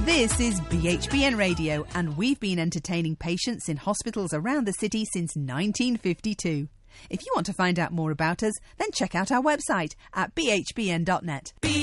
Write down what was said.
This is BHBN Radio, and we've been entertaining patients in hospitals around the city since 1952. If you want to find out more about us, then check out our website at bhbn.net.